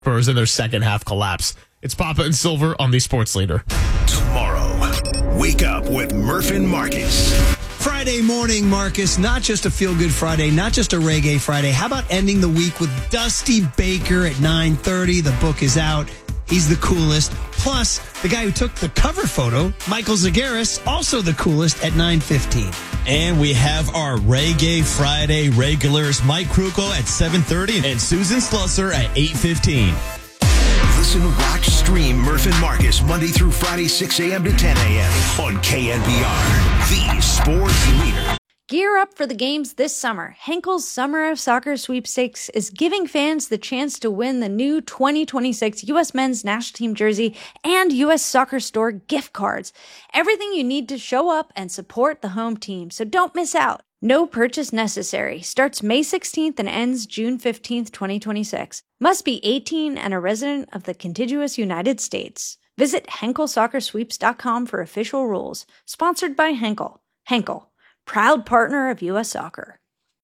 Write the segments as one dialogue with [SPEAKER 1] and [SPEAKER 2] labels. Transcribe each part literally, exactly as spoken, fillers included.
[SPEAKER 1] Spurs in their second half collapse. It's Papa and Silver on the Sports Leader.
[SPEAKER 2] Tomorrow, wake up with Murph and Marcus.
[SPEAKER 3] Friday morning, Marcus. Not just a feel-good Friday, not just a reggae Friday. How about ending the week with Dusty Baker at nine thirty? The book is out. He's the coolest. Plus, the guy who took the cover photo, Michael Zagaris, also the coolest at nine fifteen.
[SPEAKER 4] And we have our Reggae Friday regulars, Mike Kruko at seven thirty and Susan Slusser at eight fifteen.
[SPEAKER 2] Listen, watch, stream Murph and Marcus Monday through Friday, six a.m. to ten a.m. on K N B R, the sports leader.
[SPEAKER 5] Gear up for the games this summer. Henkel's Summer of Soccer Sweepstakes is giving fans the chance to win the new twenty twenty-six U S Men's National Team jersey and U S Soccer Store gift cards. Everything you need to show up and support the home team, so don't miss out. No purchase necessary. Starts May sixteenth and ends June fifteenth, twenty twenty-six. Must be eighteen and a resident of the contiguous United States. Visit Henkel Soccer Sweeps dot com for official rules. Sponsored by Henkel. Henkel, proud partner of U S Soccer.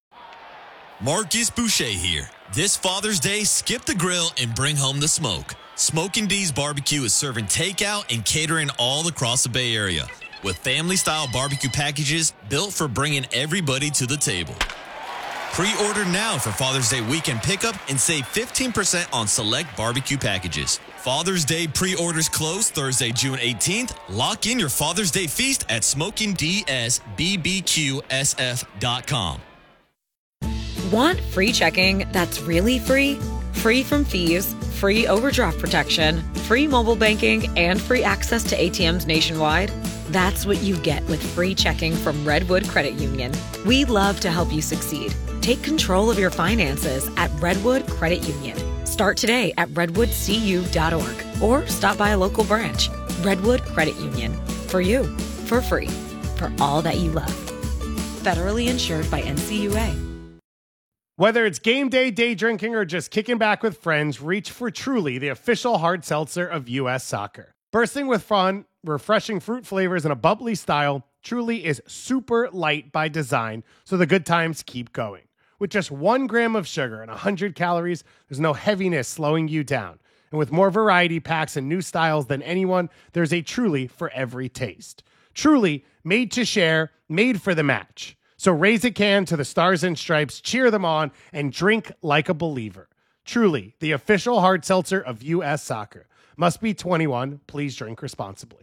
[SPEAKER 4] Marcus Boucher here. This Father's Day, skip the grill and bring home the smoke. Smokin' D's Barbecue is serving takeout and catering all across the Bay Area, with family-style barbecue packages built for bringing everybody to the table. Pre-order now for Father's Day weekend pickup and save fifteen percent on select barbecue packages. Father's Day pre-orders close Thursday, June eighteenth. Lock in your Father's Day feast at smoking d s b b q s f dot com.
[SPEAKER 6] Want free checking that's really free? Free from fees, free overdraft protection, free mobile banking, and free access to A T Ms nationwide? That's what you get with free checking from Redwood Credit Union. We love to help you succeed. Take control of your finances at Redwood Credit Union. Start today at redwood c u dot org or stop by a local branch. Redwood Credit Union. For you, for free, for all that you love. Federally insured by N C U A.
[SPEAKER 7] Whether it's game day, day drinking, or just kicking back with friends, reach for Truly, the official hard seltzer of U S Soccer. Bursting with fun, refreshing fruit flavors, and a bubbly style, Truly is super light by design, so the good times keep going. With just one gram of sugar and one hundred calories, there's no heaviness slowing you down. And with more variety packs and new styles than anyone, there's a Truly for every taste. Truly, made to share, made for the match. So raise a can to the Stars and Stripes, cheer them on, and drink like a believer. Truly, the official hard seltzer of U S Soccer. Must be twenty-one. Please drink responsibly.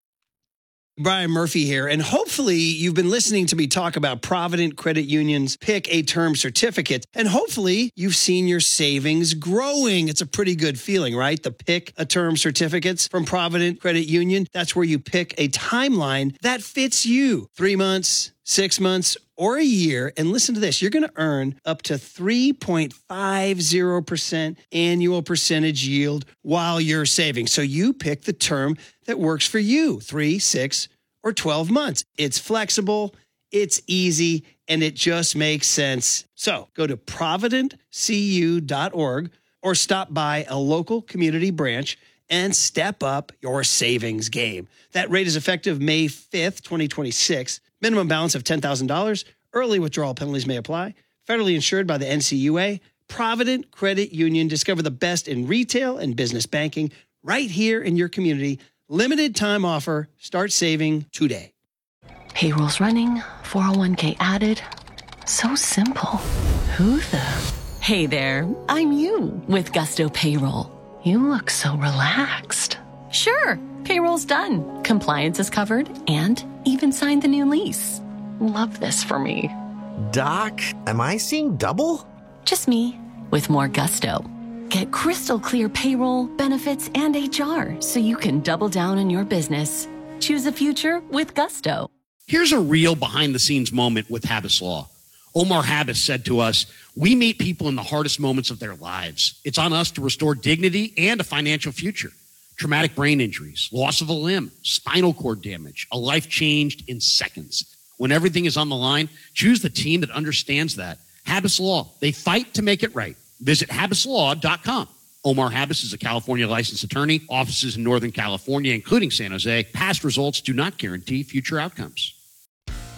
[SPEAKER 3] Brian Murphy here, and hopefully you've been listening to me talk about Provident Credit Union's Pick a Term Certificate, and hopefully you've seen your savings growing. It's a pretty good feeling, right? The Pick a Term Certificates from Provident Credit Union. That's where you pick a timeline that fits you. Three months, six months, or a year. And listen to this, you're going to earn up to three point five zero percent annual percentage yield while you're saving. So you pick the term that works for you, three, six, or twelve months. It's flexible, it's easy, and it just makes sense. So go to provident c u dot org or stop by a local community branch and step up your savings game. That rate is effective May fifth, twenty twenty-six. Minimum balance of ten thousand dollars. Early withdrawal penalties may apply. Federally insured by the N C U A. Provident Credit Union. Discover the best in retail and business banking right here in your community. Limited time offer. Start saving today.
[SPEAKER 8] Payroll's running, four oh one k added. So simple. Who the? Hey there, I'm you with Gusto Payroll. You look so relaxed. Sure, payroll's done. Compliance is covered and even signed the new lease. Love this for me.
[SPEAKER 9] Doc, am I seeing double?
[SPEAKER 8] Just me with more Gusto. Get crystal clear payroll, benefits, and H R so you can double down on your business. Choose a future with Gusto.
[SPEAKER 10] Here's a real behind-the-scenes moment with Habas Law. Omar Habas said to us, "We meet people in the hardest moments of their lives. It's on us to restore dignity and a financial future. Traumatic brain injuries, loss of a limb, spinal cord damage, a life changed in seconds. When everything is on the line, choose the team that understands that. Habas Law, they fight to make it right. Visit habas law dot com. Omar Habas is a California licensed attorney, offices in Northern California, including San Jose. Past results do not guarantee future outcomes."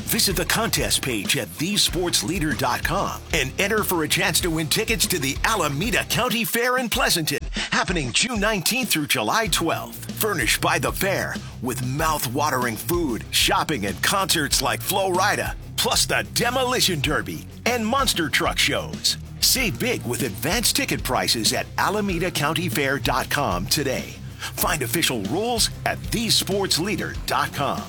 [SPEAKER 2] Visit the contest page at the sports leader dot com and enter for a chance to win tickets to the Alameda County Fair in Pleasanton, happening June nineteenth through July twelfth. Furnished by the fair with mouth-watering food, shopping, and concerts like Flo Rida, plus the Demolition Derby and monster truck shows. Save big with advanced ticket prices at alameda county fair dot com today. Find official rules at the sports leader dot com.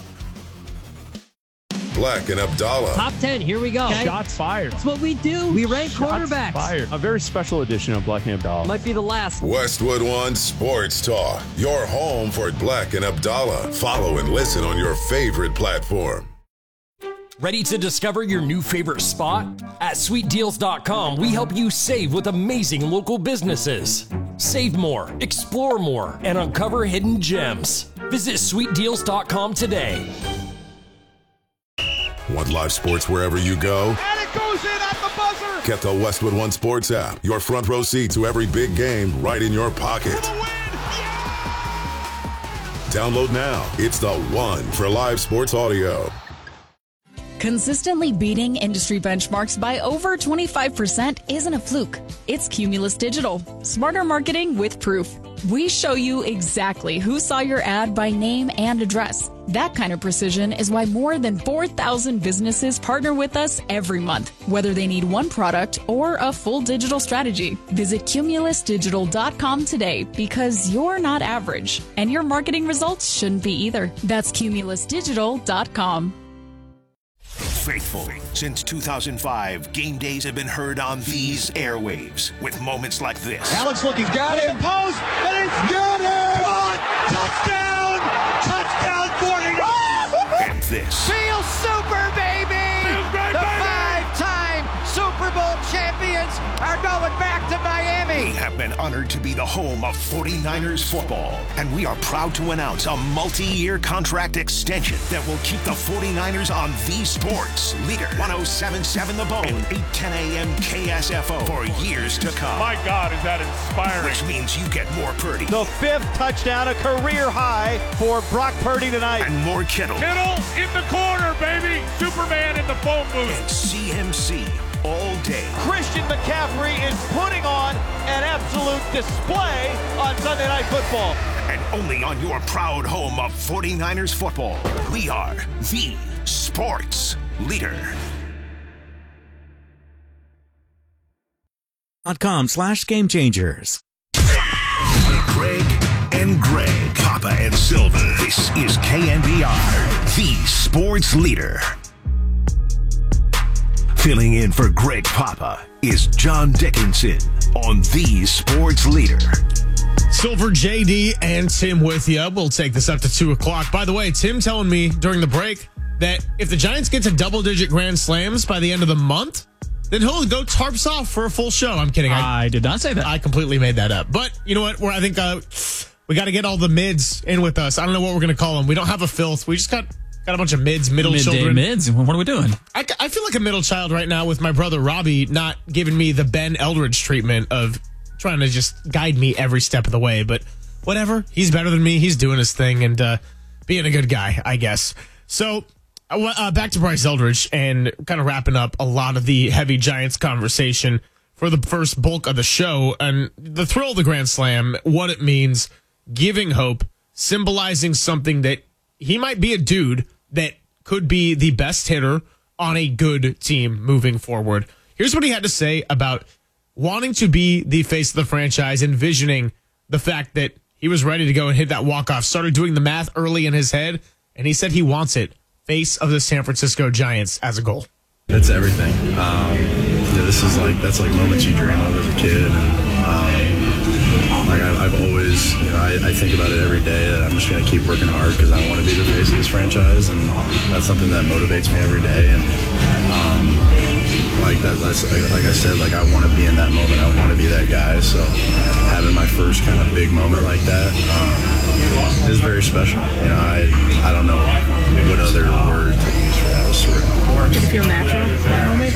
[SPEAKER 11] Black and Abdallah.
[SPEAKER 12] Top ten, here we go. Okay.
[SPEAKER 13] Shots fired.
[SPEAKER 12] That's what we do. We rank
[SPEAKER 13] Shots
[SPEAKER 12] quarterbacks.
[SPEAKER 13] Fired. A very special edition of Black and Abdallah.
[SPEAKER 12] Might be the last.
[SPEAKER 11] Westwood One Sports Talk. Your home for Black and Abdallah. Follow and listen on your favorite platform.
[SPEAKER 14] Ready to discover your new favorite spot? At sweet deals dot com, we help you save with amazing local businesses. Save more, explore more, and uncover hidden gems. Visit sweet deals dot com today.
[SPEAKER 11] Want live sports wherever you go?
[SPEAKER 15] And it goes in at the buzzer!
[SPEAKER 11] Get the Westwood One Sports app. Your front row seat to every big game right in your pocket.
[SPEAKER 15] Yeah!
[SPEAKER 11] Download now. It's the one for live sports audio.
[SPEAKER 16] Consistently beating industry benchmarks by over twenty-five percent isn't a fluke. It's Cumulus Digital. Smarter marketing with proof. We show you exactly who saw your ad by name and address. That kind of precision is why more than four thousand businesses partner with us every month, whether they need one product or a full digital strategy. Visit cumulus digital dot com today because you're not average, and your marketing results shouldn't be either. That's cumulus digital dot com.
[SPEAKER 2] Faithful. Since two thousand five, game days have been heard on these airwaves with moments like this.
[SPEAKER 15] Alex looking, got him, post, and it's got him! Touchdown! Touchdown, forty!
[SPEAKER 2] And this.
[SPEAKER 15] Feel super, baby!
[SPEAKER 2] Super,
[SPEAKER 15] the
[SPEAKER 2] baby!
[SPEAKER 15] five-time Super Bowl champions are going back to Miami!
[SPEAKER 2] We have been honored to be the home of forty-niners football, and we are proud to announce a multi-year contract extension that will keep the forty-niners on the sports leader. one oh seven point seven The Bone and eight ten a.m. K S F O for years to come.
[SPEAKER 17] My God, is that inspiring.
[SPEAKER 2] Which means you get more Purdy.
[SPEAKER 18] The fifth touchdown, a career high for Brock Purdy tonight.
[SPEAKER 2] And more Kittle.
[SPEAKER 17] Kittle in the corner, baby. Superman in the phone booth.
[SPEAKER 2] And C M C all day.
[SPEAKER 18] Christian McCaffrey is putting on an absolute display on Sunday Night Football.
[SPEAKER 2] And only on your proud home of forty-niners football, we are the sports leader.
[SPEAKER 19] Dot com slash game changers.
[SPEAKER 2] Greg and Greg, Papa and Silver. This is K N B R, the sports leader. Filling in for Greg Papa is John Dickinson on the sports leader.
[SPEAKER 1] Silver, J D, and Tim with you. We'll take this up to two o'clock. By the way, Tim telling me during the break that if the Giants get to double-digit grand slams by the end of the month, then he'll go tarps off for a full show. I'm kidding.
[SPEAKER 20] I, I did not say that.
[SPEAKER 1] I completely made that up. But you know what? We're, I think uh, we got to get all the mids in with us. I don't know what we're going to call them. We don't have a filth. We just got... Got a bunch of mids, middle
[SPEAKER 20] Midday
[SPEAKER 1] children.
[SPEAKER 20] mids? What are we doing?
[SPEAKER 1] I, I feel like a middle child right now with my brother Robbie not giving me the Ben Eldridge treatment of trying to just guide me every step of the way. But whatever. He's better than me. He's doing his thing and uh, being a good guy, I guess. So uh, back to Bryce Eldridge and kind of wrapping up a lot of the heavy Giants conversation for the first bulk of the show. And the thrill of the Grand Slam, what it means, giving hope, symbolizing something that he might be a dude that could be the best hitter on a good team moving forward. Here's what he had to say about wanting to be the face of the franchise, envisioning the fact that he was ready to go and hit that walk-off, started doing the math early in his head, and he said he wants it, face of the San Francisco Giants, as a goal.
[SPEAKER 21] That's everything. Um, yeah, this is like, that's like moments you dream of as a kid. And, um, Like I, I've always, you know, I, I think about it every day that I'm just going to keep working hard because I want to be the face of this franchise, and that's something that motivates me every day. And um, like that, that's like I said, like I want to be in that moment. I want to be that guy. So having my first kind of big moment like that um, is very special. You know, I I don't know what other word to use for that. Sort of.
[SPEAKER 22] Did it feel natural that moment?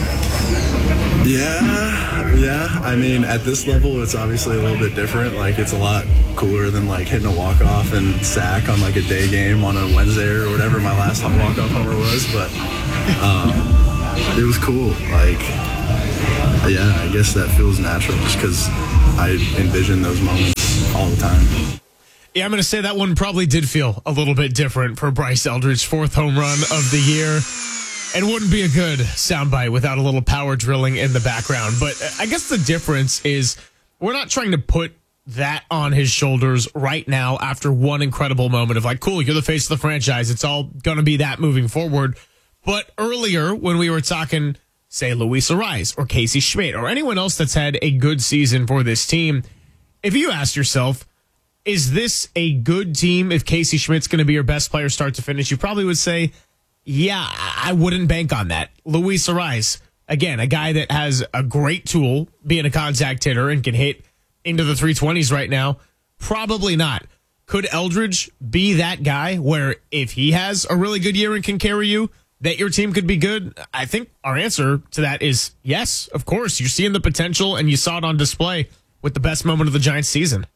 [SPEAKER 21] Yeah, yeah. I mean, at this level, it's obviously a little bit different. Like, it's a lot cooler than, like, hitting a walk-off and sack on, like, a day game on a Wednesday or whatever my last walk-off homer was. But um, it was cool. Like, yeah, I guess that feels natural just because I envision those moments all the time.
[SPEAKER 1] Yeah, I'm going to say that one probably did feel a little bit different for Bryce Eldridge, fourth home run of the year. It wouldn't be a good soundbite without a little power drilling in the background. But I guess the difference is we're not trying to put that on his shoulders right now after one incredible moment of like, cool, you're the face of the franchise. It's all going to be that moving forward. But earlier when we were talking, say, Luis Arraez or Casey Schmidt or anyone else that's had a good season for this team, if you ask yourself, is this a good team if Casey Schmidt's going to be your best player start to finish? You probably would say, yeah, I wouldn't bank on that. Luis Arraez, again, a guy that has a great tool, being a contact hitter and can hit into the three twenties right now. Probably not. Could Eldridge be that guy where if he has a really good year and can carry you, that your team could be good? I think our answer to that is yes, of course. You're seeing the potential and you saw it on display with the best moment of the Giants season.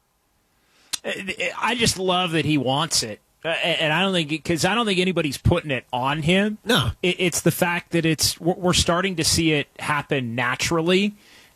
[SPEAKER 20] I just love that he wants it. And I don't think, because I don't think anybody's putting it on him.
[SPEAKER 1] No.
[SPEAKER 20] It's the fact that it's we're starting to see it happen naturally.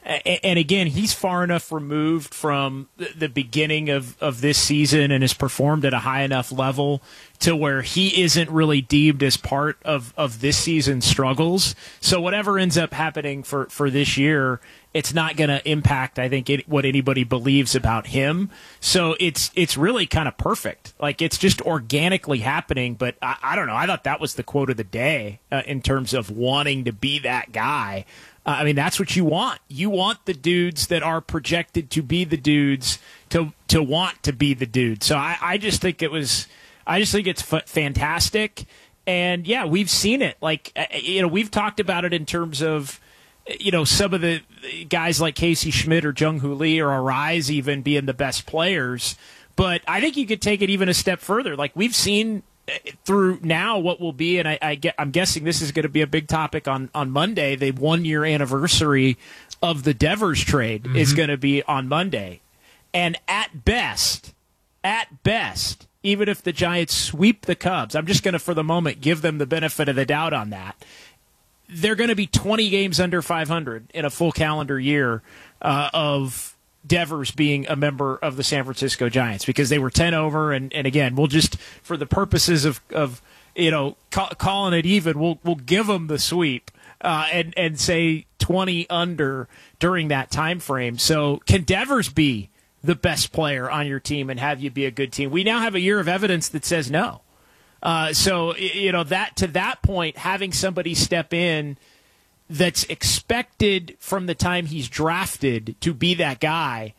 [SPEAKER 20] And again, he's far enough removed from the beginning of, of this season and has performed at a high enough level to where he isn't really deemed as part of, of this season's struggles. So whatever ends up happening for, for this year, it's not going to impact, I think, it, what anybody believes about him. So it's it's really kind of perfect. Like, it's just organically happening. But I, I don't know. I thought that was the quote of the day uh, in terms of wanting to be that guy. Uh, I mean, that's what you want. You want the dudes that are projected to be the dudes to to want to be the dudes. So I, I just think it was, I just think it's f- fantastic. And yeah, we've seen it. Like, you know, we've talked about it in terms of, you know, some of the guys like Casey Schmidt or Jung-Hoo Lee or Arraez even being the best players. But I think you could take it even a step further. Like, we've seen through now what will be, and I, I get, I'm guessing this is going to be a big topic on, on Monday, the one-year anniversary of the Devers trade mm-hmm. is going to be on Monday. And at best, at best, even if the Giants sweep the Cubs, I'm just going to, for the moment, give them the benefit of the doubt on that. They're going to be twenty games under five hundred in a full calendar year uh, of Devers being a member of the San Francisco Giants, because they were ten over. And, and again, we'll just, for the purposes of, of you know, ca- calling it even, we'll we'll give them the sweep uh, and, and say twenty under during that time frame. So can Devers be the best player on your team and have you be a good team? We now have a year of evidence that says no. Uh, so, you know, that to that point, having somebody step in that's expected from the time he's drafted to be that guy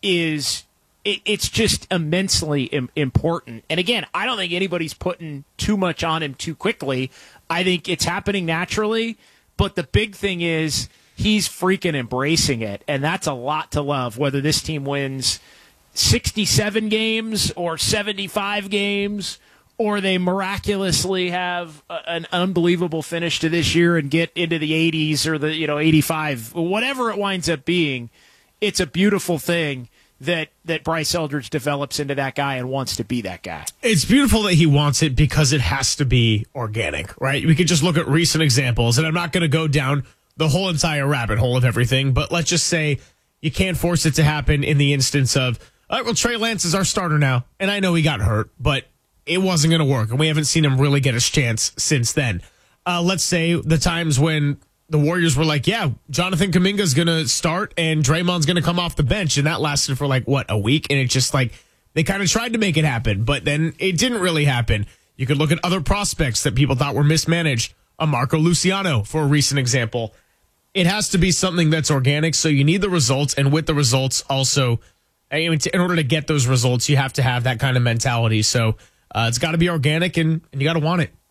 [SPEAKER 20] is it, it's just immensely im- important. And again, I don't think anybody's putting too much on him too quickly. I think it's happening naturally. But the big thing is he's freaking embracing it. And that's a lot to love, whether this team wins sixty-seven games or seventy-five games, or they miraculously have a, an unbelievable finish to this year and get into the eighties or the, you know, eighty-five, whatever it winds up being. It's a beautiful thing that, that Bryce Eldridge develops into that guy and wants to be that guy.
[SPEAKER 1] It's beautiful that he wants it because it has to be organic, right? We could just look at recent examples, and I'm not going to go down the whole entire rabbit hole of everything, but let's just say you can't force it to happen in the instance of, all right, well, Trey Lance is our starter now, and I know he got hurt, but it wasn't going to work, and we haven't seen him really get his chance since then. Uh, let's say the times when the Warriors were like, yeah, Jonathan Kuminga's going to start and Draymond's going to come off the bench, and that lasted for like, what, a week? And it just like, they kind of tried to make it happen, but then it didn't really happen. You could look at other prospects that people thought were mismanaged. A Marco Luciano, for a recent example. It has to be something that's organic, so you need the results, and with the results also, I mean, in order to get those results, you have to have that kind of mentality. So uh, it's got to be organic, and, and you got to want it.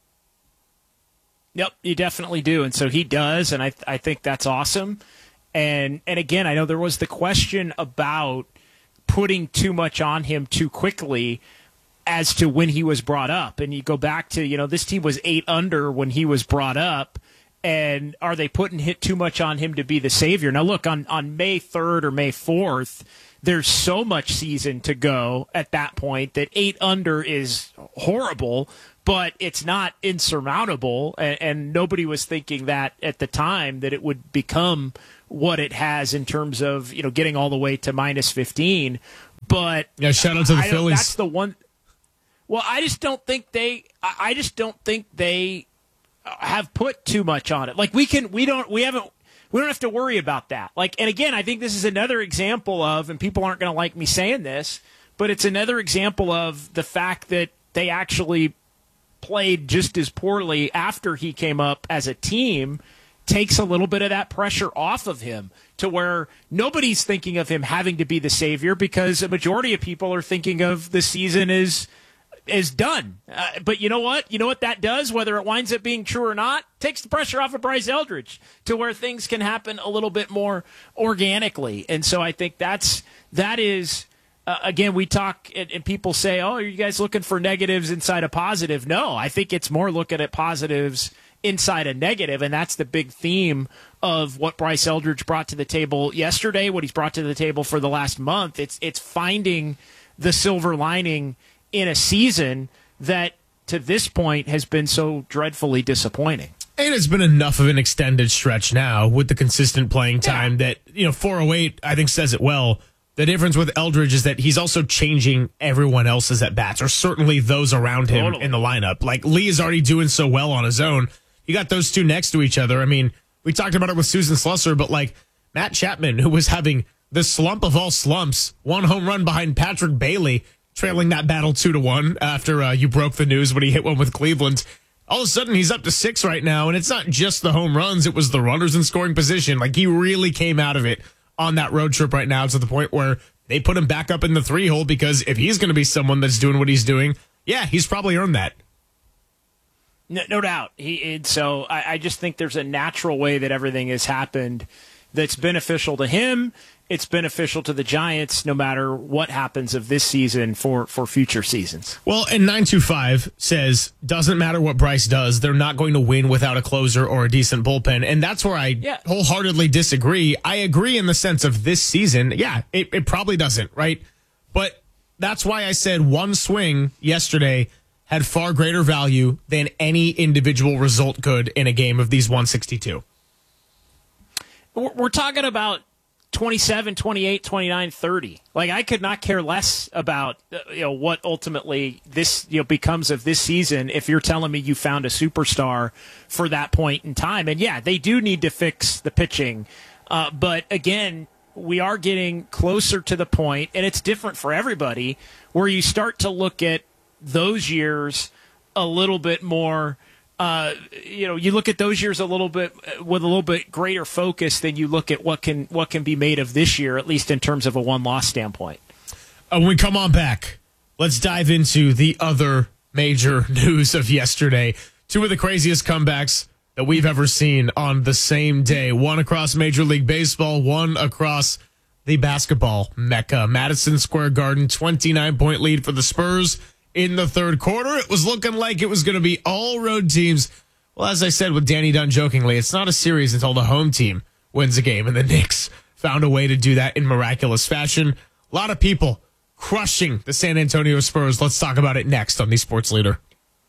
[SPEAKER 20] Yep, you definitely do, and so he does, and I I think that's awesome. And and again, I know there was the question about putting too much on him too quickly as to when he was brought up. And you go back to, you know, this team was eight under when he was brought up, and are they putting hit too much on him to be the savior? Now, look, on, on May third or May fourth, there's so much season to go at that point that eight under is horrible. but it's not insurmountable, and, and nobody was thinking that at the time that it would become what it has in terms of, you know, getting all the way to minus fifteen. But
[SPEAKER 1] yeah, shout out to the
[SPEAKER 20] I,
[SPEAKER 1] Phillies.
[SPEAKER 20] That's the one. Well, I just don't think they. I just don't think they have put too much on it. Like we can, we don't, we haven't, we don't have to worry about that. Like, and again, I think this is another example of, and people aren't going to like me saying this, but it's another example of the fact that they actually played just as poorly after he came up as a team. Takes a little bit of that pressure off of him to where nobody's thinking of him having to be the savior, because a majority of people are thinking of the season as is done. Uh, but you know what? You know what that does, whether it winds up being true or not? Takes the pressure off of Bryce Eldridge to where things can happen a little bit more organically. And so I think that's that is uh, again, we talk and, and people say, "Oh, are you guys looking for negatives inside a positive?" No, I think it's more looking at positives inside a negative, and that's the big theme of what Bryce Eldridge brought to the table yesterday, what he's brought to the table for the last month. It's it's finding the silver lining in a season that to this point has been so dreadfully disappointing.
[SPEAKER 1] And it's been enough of an extended stretch now with the consistent playing time yeah. that, you know, four oh eight I think says it well. The difference with Eldridge is that he's also changing everyone else's at-bats, or certainly those around him totally. in the lineup. Like Lee is already doing so well on his own. You got those two next to each other. I mean, we talked about it with Susan Slusser, but like Matt Chapman, who was having the slump of all slumps, one home run behind Patrick Bailey, trailing that battle two to one after uh, you broke the news when he hit one with Cleveland. All of a sudden, he's up to six right now, and it's not just the home runs; it was the runners in scoring position. Like he really came out of it on that road trip right now, to the point where they put him back up in the three hole, because if he's going to be someone that's doing what he's doing, yeah, he's probably earned that.
[SPEAKER 20] No, no doubt. He and so I, I just think there's a natural way that everything has happened that's beneficial to him. It's beneficial to the Giants, no matter what happens of this season for, for future seasons.
[SPEAKER 1] Well, and nine two five says, doesn't matter what Bryce does, they're not going to win without a closer or a decent bullpen. And that's where I yeah. wholeheartedly disagree. I agree in the sense of this season. Yeah, it, it probably doesn't, right? But that's why I said one swing yesterday had far greater value than any individual result could in a game of these one sixty-two.
[SPEAKER 20] We're talking about twenty-seven, twenty-eight, twenty-nine, thirty. Like, I could not care less about uh, you know what ultimately this you know becomes of this season if you're telling me you found a superstar for that point in time. And yeah, they do need to fix the pitching. Uh, but again, we are getting closer to the point, and it's different for everybody, where you start to look at those years a little bit more, uh, you know, you look at those years a little bit with a little bit greater focus than you look at what can what can be made of this year, at least in terms of a one-loss standpoint.
[SPEAKER 1] Uh, when we come on back, let's dive into the other major news of yesterday. Two of the craziest comebacks that we've ever seen on the same day. One across Major League Baseball, one across the basketball mecca. Madison Square Garden, twenty-nine point lead for the Spurs. In the third quarter, it was looking like it was going to be all road teams. Well, as I said with Danny Dunn jokingly, it's not a series until the home team wins a game, and the Knicks found a way to do that in miraculous fashion. A lot of people crushing the San Antonio Spurs. Let's talk about it next on the Sports Leader.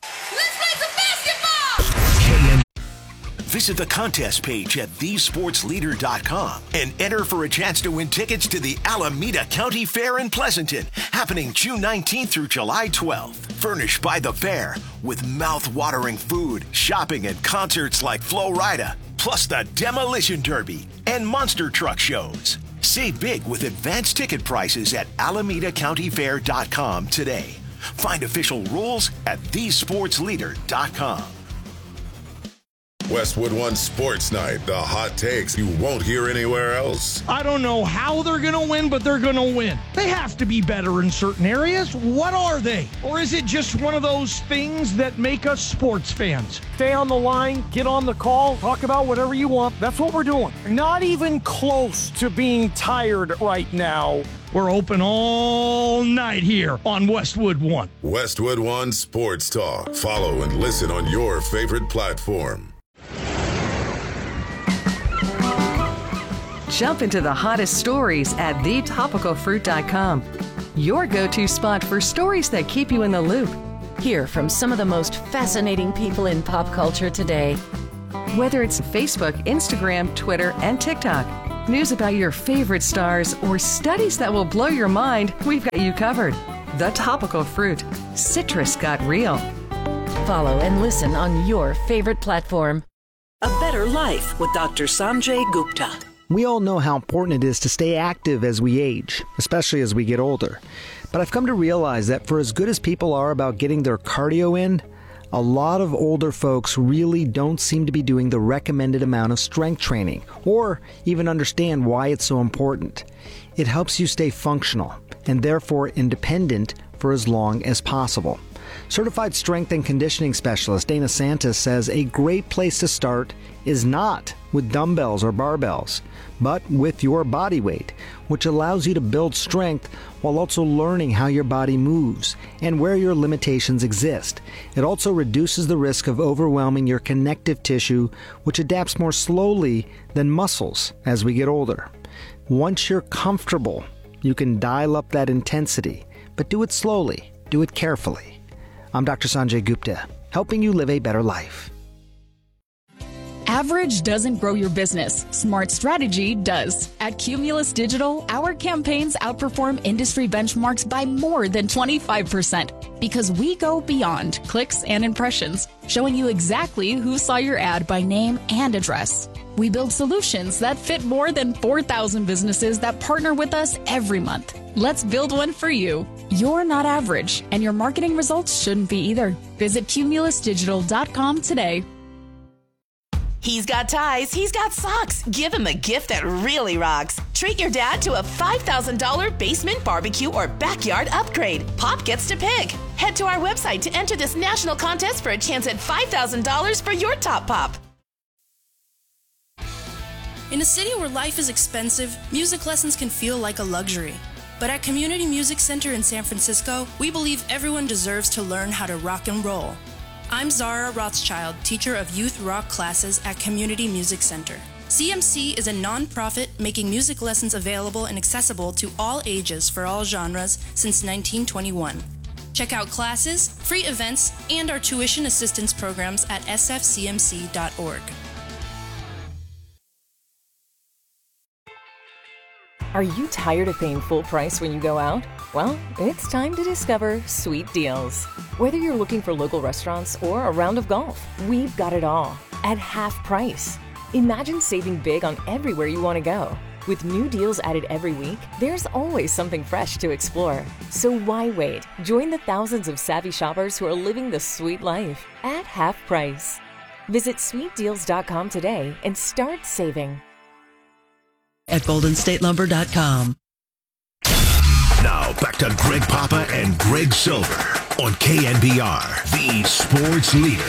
[SPEAKER 2] Visit the contest page at the sports leader dot com and enter for a chance to win tickets to the Alameda County Fair in Pleasanton, happening June nineteenth through July twelfth. Furnished by the fair, with mouth-watering food, shopping, and concerts like Flo Rida, plus the Demolition Derby and monster truck shows. Save big with advanced ticket prices at alameda county fair dot com today. Find official rules at the sports leader dot com.
[SPEAKER 11] Westwood One Sports Night, the hot takes you won't hear anywhere else.
[SPEAKER 5] I don't know how they're going to win, but they're going to win. They have to be better in certain areas. What are they? Or is it just one of those things that make us sports fans? Stay on the line, get on the call, talk about whatever you want. That's what we're doing. Not even close to being tired right now. We're open all night here on Westwood One.
[SPEAKER 11] Westwood One Sports Talk. Follow and listen on your favorite platform.
[SPEAKER 22] Jump into the hottest stories at the topical fruit dot com. Your go-to spot for stories that keep you in the loop. Hear from some of the most fascinating people in pop culture today. Whether it's Facebook, Instagram, Twitter, and TikTok, news about your favorite stars, or studies that will blow your mind, we've got you covered. The Topical Fruit. Citrus got real. Follow and listen on your favorite platform.
[SPEAKER 4] A Better Life with Doctor Sanjay Gupta.
[SPEAKER 6] We all know how important it is to stay active as we age, especially as we get older. But I've come to realize that for as good as people are about getting their cardio in, a lot of older folks really don't seem to be doing the recommended amount of strength training, or even understand why it's so important. It helps you stay functional, and therefore independent for as long as possible. Certified strength and conditioning specialist Dana Santos says a great place to start is not with dumbbells or barbells, but with your body weight, which allows you to build strength while also learning how your body moves and where your limitations exist. It also reduces the risk of overwhelming your connective tissue, which adapts more slowly than muscles as we get older. Once you're comfortable, you can dial up that intensity, but do it slowly, do it carefully. I'm Doctor Sanjay Gupta, helping you live a better life.
[SPEAKER 16] Average doesn't grow your business. Smart strategy does. At Cumulus Digital, our campaigns outperform industry benchmarks by more than twenty-five percent because we go beyond clicks and impressions, showing you exactly who saw your ad by name and address. We build solutions that fit more than four thousand businesses that partner with us every month. Let's build one for you. You're not average, and your marketing results shouldn't be either. Visit cumulus digital dot com today.
[SPEAKER 23] He's got ties, he's got socks. Give him a gift that really rocks. Treat your dad to a five thousand dollars basement, barbecue, or backyard upgrade. Pop gets to pick. Head to our website to enter this national contest for a chance at five thousand dollars for your top pop.
[SPEAKER 24] In a city where life is expensive, music lessons can feel like a luxury. But at Community Music Center in San Francisco, we believe everyone deserves to learn how to rock and roll. I'm Zara Rothschild, teacher of youth rock classes at Community Music Center. C M C is a nonprofit making music lessons available and accessible to all ages for all genres since nineteen twenty-one. Check out classes, free events, and our tuition assistance programs at s f c m c dot org.
[SPEAKER 25] Are you tired of paying full price when you go out? Well, it's time to discover Sweet Deals. Whether you're looking for local restaurants or a round of golf, we've got it all at half price. Imagine saving big on everywhere you want to go. With new deals added every week, there's always something fresh to explore. So why wait? Join the thousands of savvy shoppers who are living the sweet life at half price. Visit sweet deals dot com today and start saving.
[SPEAKER 4] At golden state lumber dot com.
[SPEAKER 2] Now back to Greg Papa and Greg Silver on K N B R, the sports leader.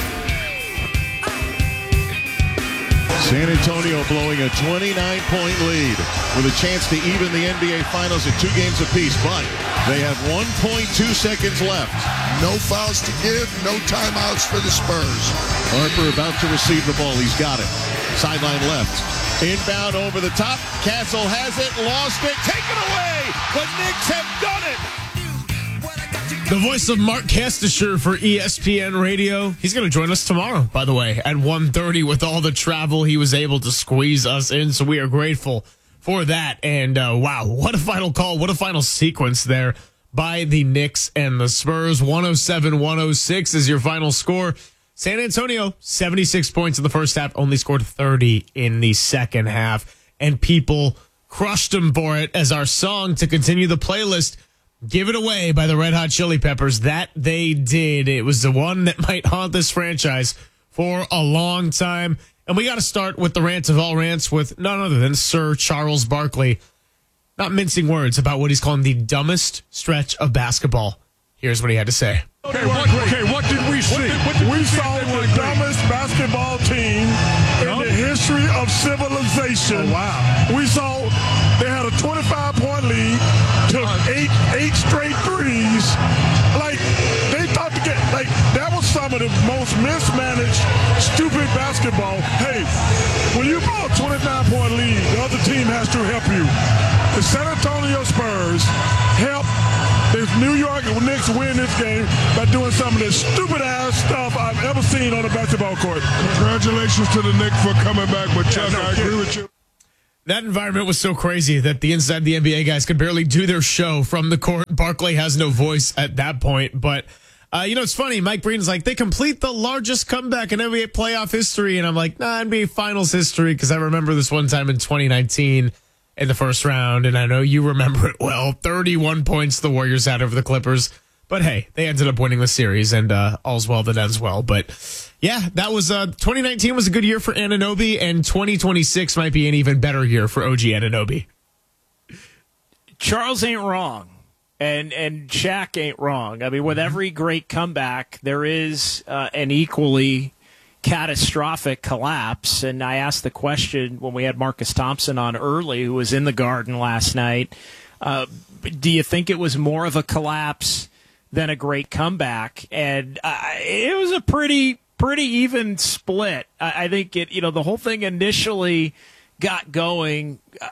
[SPEAKER 17] San Antonio blowing a twenty-nine point lead with a chance to even the N B A Finals at two games apiece, but they have one point two seconds left.
[SPEAKER 26] No fouls to give, no timeouts for the Spurs.
[SPEAKER 17] Harper about to receive the ball. He's got it. Sideline left. Inbound over the top. Castle has it, lost it, taken away. The Knicks have done it.
[SPEAKER 1] The voice of Mark Kastisher for E S P N Radio. He's going to join us tomorrow, by the way, at one thirty with all the travel he was able to squeeze us in. So we are grateful for that. And uh, wow, what a final call. What a final sequence there by the Knicks and the Spurs. one oh seven one oh six is your final score. San Antonio, seventy-six points in the first half, only scored thirty in the second half. And people crushed them for it as our song to continue the playlist, Give It Away by the Red Hot Chili Peppers. That they did. It was the one that might haunt this franchise for a long time. And we got to start with the rant of all rants with none other than Sir Charles Barkley, not mincing words about what he's calling the dumbest stretch of basketball. Here's what he had to say.
[SPEAKER 17] Okay, what, okay, what did we see? What did, what did
[SPEAKER 26] we
[SPEAKER 17] we
[SPEAKER 26] saw the dumbest basketball team in no? the history of civilization.
[SPEAKER 17] Oh, wow.
[SPEAKER 26] We saw they had a twenty-five point lead, took eight eight straight threes. Like, they thought to get, like, that was some of the most mismanaged, stupid basketball. Hey, when you blow a twenty-nine point lead, the other team has to help you. The San Antonio Spurs helped the New York the Knicks win this game by doing some of the stupid ass stuff I've ever seen on a basketball court. Congratulations to the Knicks for coming back, but Chuck, yeah, no, I agree with you.
[SPEAKER 1] That environment was so crazy that the inside the N B A guys could barely do their show from the court. Barkley has no voice at that point. But, uh, you know, it's funny. Mike Breen's like, they complete the largest comeback in N B A playoff history. And I'm like, nah, N B A finals history, because I remember this one time in twenty nineteen in the first round. And I know you remember it well. thirty-one points the Warriors had over the Clippers. But, hey, they ended up winning the series, and uh, all's well that ends well. But, yeah, that was uh, twenty nineteen was a good year for Anunoby, and twenty twenty-six might be an even better year for O G Anunoby.
[SPEAKER 20] Charles ain't wrong, and and Shaq ain't wrong. I mean, with every great comeback, there is uh, an equally catastrophic collapse. And I asked the question when we had Marcus Thompson on early, who was in the Garden last night, uh, do you think it was more of a collapse than a great comeback? And uh, it was a pretty pretty even split. I, I think it, you know, the whole thing initially got going, uh,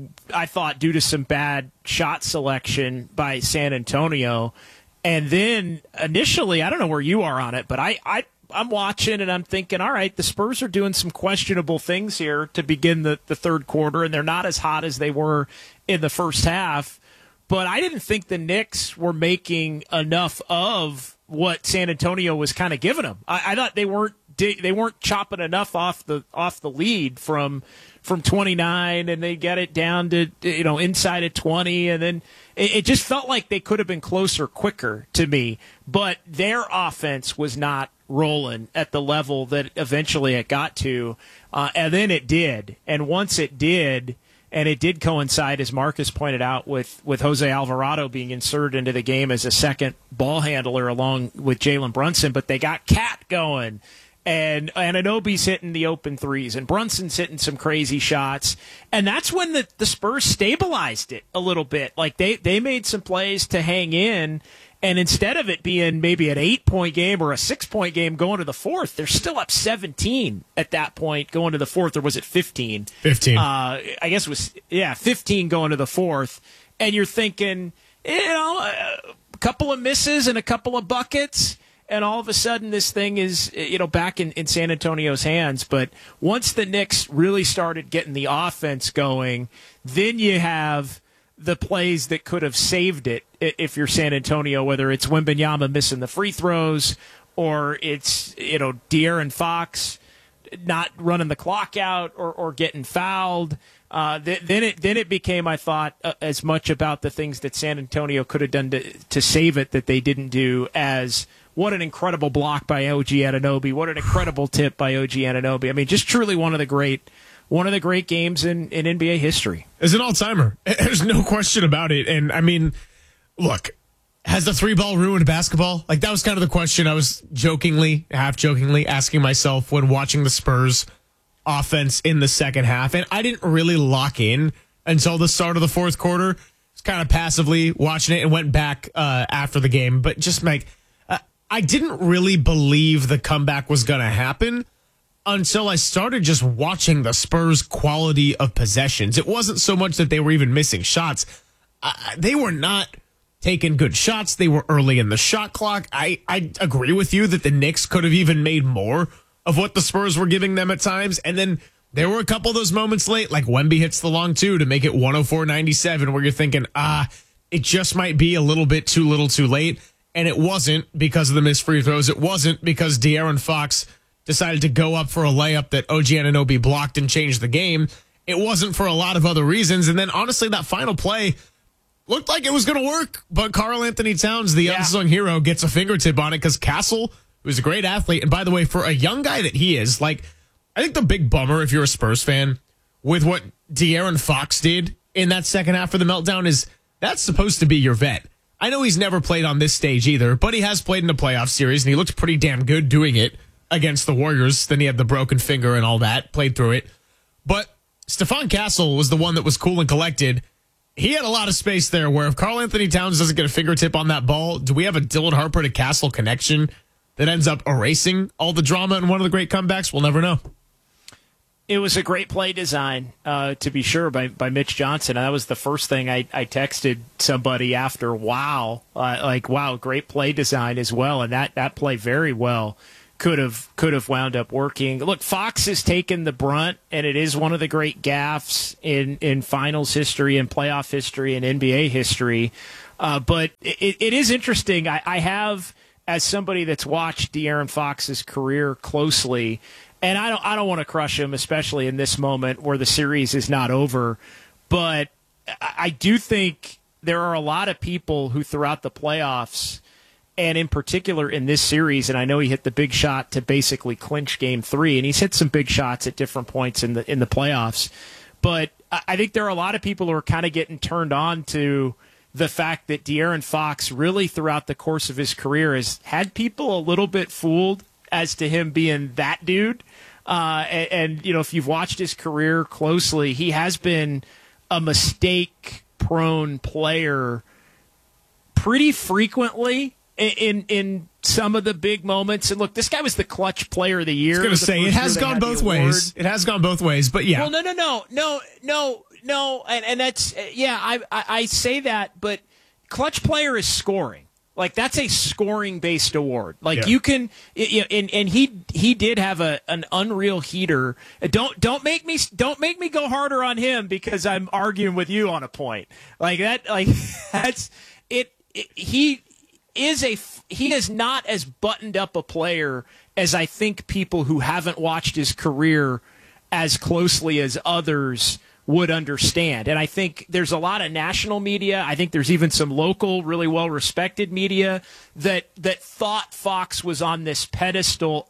[SPEAKER 20] I thought, due to some bad shot selection by San Antonio. And then initially, I don't know where you are on it, but I, I I'm watching and I'm thinking, all right, the Spurs are doing some questionable things here to begin the, the third quarter, and they're not as hot as they were in the first half. But I didn't think the Knicks were making enough of what San Antonio was kind of giving them. I, I thought they weren't they weren't chopping enough off the off the lead from from twenty-nine, and they get it down to, you know, inside of twenty, and then it, it just felt like they could have been closer quicker to me. But their offense was not rolling at the level that eventually it got to, uh, and then it did. And once it did, and it did coincide, as Marcus pointed out, with, with Jose Alvarado being inserted into the game as a second ball handler along with Jalen Brunson, but they got Cat going, and Anunoby's hitting the open threes, and Brunson's hitting some crazy shots, and that's when the, the Spurs stabilized it a little bit. Like, they, they made some plays to hang in, and instead of it being maybe an eight-point game or a six-point game going to the fourth, they're still up seventeen at that point going to the fourth, or was it fifteen?
[SPEAKER 1] fifteen.
[SPEAKER 20] Uh, I guess it was, yeah, fifteen going to the fourth. And you're thinking, you know, a couple of misses and a couple of buckets, and all of a sudden this thing is, you know, back in, in San Antonio's hands. But once the Knicks really started getting the offense going, then you have the plays that could have saved it if you're San Antonio, whether it's Wembanyama missing the free throws, or it's, you know, De'Aaron Fox not running the clock out, or, or getting fouled. Uh, th- then it then it became, I thought, uh, as much about the things that San Antonio could have done to, to save it that they didn't do, as what an incredible block by O G Anunoby, what an incredible tip by O G Anunoby. I mean, just truly one of the great One of the great games in, in N B A history.
[SPEAKER 1] It's an all-timer. There's no question about it. And, I mean, look, has the three ball ruined basketball? Like, that was kind of the question I was jokingly, half-jokingly asking myself when watching the Spurs offense in the second half. And I didn't really lock in until the start of the fourth quarter. Just kind of passively watching it, and went back uh, after the game. But just, like, uh, I didn't really believe the comeback was going to happen until I started just watching the Spurs' quality of possessions. It wasn't so much that they were even missing shots. Uh, they were not taking good shots. They were early in the shot clock. I, I agree with you that the Knicks could have even made more of what the Spurs were giving them at times. And then there were a couple of those moments late, like Wemby hits the long two to make it one oh four ninety-seven, where you're thinking, ah, it just might be a little bit too little too late. And it wasn't because of the missed free throws. It wasn't because De'Aaron Fox decided to go up for a layup that O G Anunoby blocked and changed the game. It wasn't for a lot of other reasons. And then, honestly, that final play looked like it was going to work. But Karl Anthony Towns, the yeah. unsung hero, gets a fingertip on it, because Castle, who's a great athlete, and by the way, for a young guy that he is, like, I think the big bummer, if you're a Spurs fan, with what De'Aaron Fox did in that second half of the meltdown is that's supposed to be your vet. I know he's never played on this stage either, but he has played in a playoff series, and he looked pretty damn good doing it against the Warriors. Then he had the broken finger and all that, played through it. But Stephon Castle was the one that was cool and collected. He had a lot of space there, where if Karl Anthony Towns doesn't get a fingertip on that ball, do we have a Dylan Harper to Castle connection that ends up erasing all the drama in one of the great comebacks? We'll never know.
[SPEAKER 20] It was a great play design, uh, to be sure, by, by Mitch Johnson. That was the first thing I, I texted somebody after. Wow, uh, like wow, great play design as well, and that, that play very well could have could have wound up working. Look, Fox has taken the brunt, and it is one of the great gaffes in, in finals history and playoff history and N B A history. Uh, but it, it is interesting. I, I have, as somebody that's watched De'Aaron Fox's career closely. And I don't I don't want to crush him, especially in this moment where the series is not over. But I do think there are a lot of people who throughout the playoffs, and in particular in this series, and I know he hit the big shot to basically clinch game three, and he's hit some big shots at different points in the in the playoffs. But I think there are a lot of people who are kind of getting turned on to the fact that De'Aaron Fox really throughout the course of his career has had people a little bit fooled as to him being that dude. Uh, and, and, you know, if you've watched his career closely, he has been a mistake-prone player pretty frequently in, in in some of the big moments. And look, this guy was the clutch player of the year.
[SPEAKER 1] I was going to say, it has gone both ways. It has gone both ways, but yeah.
[SPEAKER 20] Well, no, no, no, no, no, no. And, and that's, yeah, I, I, I say that, but clutch player is scoring. Like, that's a scoring-based award. Like, yeah. you can, you know, and and he he did have a an unreal heater. Don't don't make me don't make me go harder on him because I'm arguing with you on a point like that. Like that's it. it he is a he is not as buttoned up a player as I think people who haven't watched his career as closely as others would understand. And I think there's a lot of national media. I think there's even some local, really well-respected media that that thought Fox was on this pedestal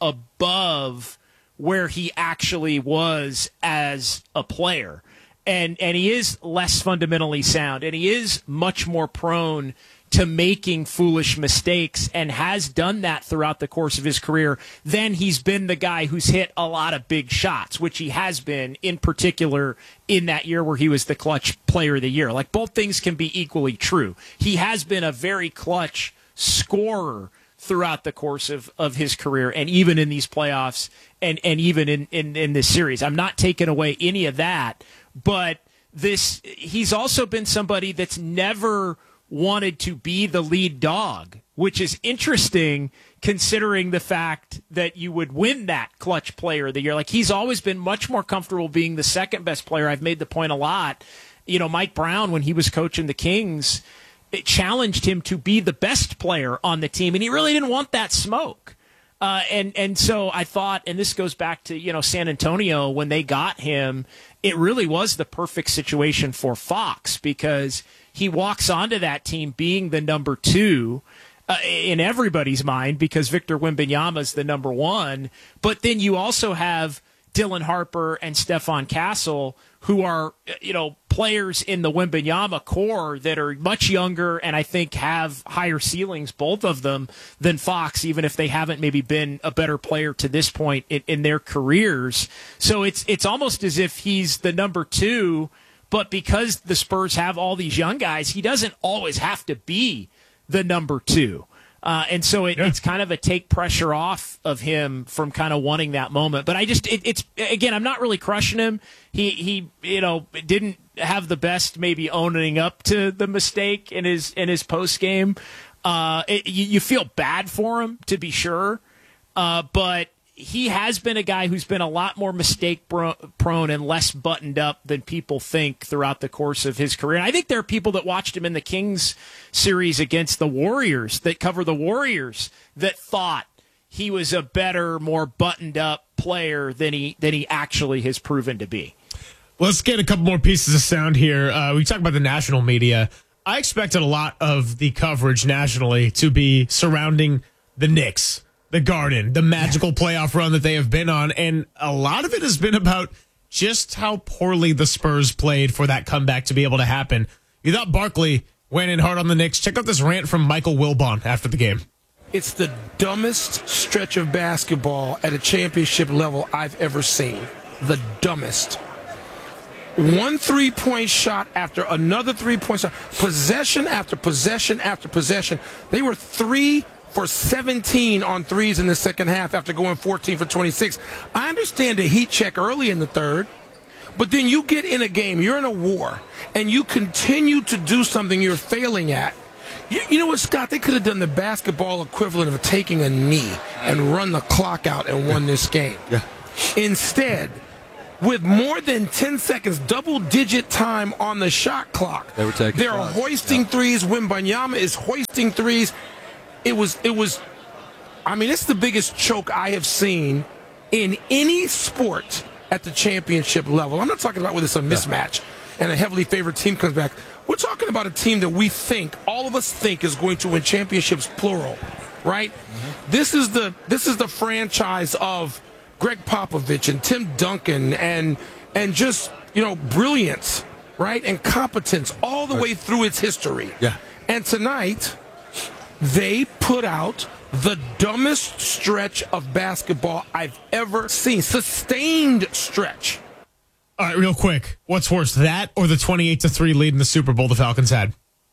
[SPEAKER 20] above where he actually was as a player. And and he is less fundamentally sound, and he is much more prone to making foolish mistakes and has done that throughout the course of his career. Then he's been the guy who's hit a lot of big shots, which he has been in particular in that year where he was the clutch player of the year. Like, both things can be equally true. He has been a very clutch scorer throughout the course of, of his career, and even in these playoffs and, and even in, in, in this series. I'm not taking away any of that, but this he's also been somebody that's never wanted to be the lead dog, which is interesting considering the fact that you would win that clutch player of the year. Like, he's always been much more comfortable being the second best player. I've made the point a lot. You know, Mike Brown, when he was coaching the Kings, it challenged him to be the best player on the team, and he really didn't want that smoke. Uh, and, and so I thought, and this goes back to, you know, San Antonio, when they got him, it really was the perfect situation for Fox because he walks onto that team being the number two uh, in everybody's mind because Victor Wembanyama is the number one. But then you also have Dylan Harper and Stephon Castle, who are, you know, players in the Wembanyama core that are much younger and I think have higher ceilings, both of them, than Fox, even if they haven't maybe been a better player to this point in, in their careers. So it's it's almost as if he's the number two, but because the Spurs have all these young guys, he doesn't always have to be the number two. Uh, and so it, yeah. it's kind of a take pressure off of him from kind of wanting that moment. But I just, it, it's, again, I'm not really crushing him. He, he, you know, didn't have the best maybe owning up to the mistake in his, in his post game. Uh, it, you, you feel bad for him, to be sure. Uh, but he has been a guy who's been a lot more mistake prone and less buttoned up than people think throughout the course of his career. And I think there are people that watched him in the Kings series against the Warriors, that cover the Warriors, that thought he was a better, more buttoned up player than he than he actually has proven to be.
[SPEAKER 1] Let's get a couple more pieces of sound here. Uh, we talk about the national media. I expected a lot of the coverage nationally to be surrounding the Knicks, the Garden, the magical playoff run that they have been on. And a lot of it has been about just how poorly the Spurs played for that comeback to be able to happen. You thought Barkley went in hard on the Knicks. Check out this rant from Michael Wilbon after the game.
[SPEAKER 3] It's the dumbest stretch of basketball at a championship level I've ever seen. The dumbest. One three-point shot after another three-point shot. Possession after possession after possession. They were three for seventeen on threes in the second half after going fourteen for twenty-six. I understand the heat check early in the third, but then you get in a game, you're in a war, and you continue to do something you're failing at. You, you know what, Scott? They could have done the basketball equivalent of taking a knee and run the clock out and won this game.
[SPEAKER 17] Yeah.
[SPEAKER 3] Instead, with more than ten seconds, double-digit time on the shot clock,
[SPEAKER 7] they were taking
[SPEAKER 3] they're
[SPEAKER 7] shots.
[SPEAKER 3] hoisting yeah. threes. Wembanyama is hoisting threes. It was, it was, I mean, it's the biggest choke I have seen in any sport at the championship level. I'm not talking about whether it's a mismatch and a heavily favored team comes back. We're talking about a team that we think, all of us think, is going to win championships, plural, right? Mm-hmm. This is the this is the franchise of Greg Popovich and Tim Duncan and and just, you know, brilliance, right, and competence all the way through its history.
[SPEAKER 17] Yeah.
[SPEAKER 3] And tonight, they put out the dumbest stretch of basketball I've ever seen. Sustained stretch.
[SPEAKER 1] All right, real quick. What's worse, that or the twenty-eight to three lead in the Super Bowl the Falcons had?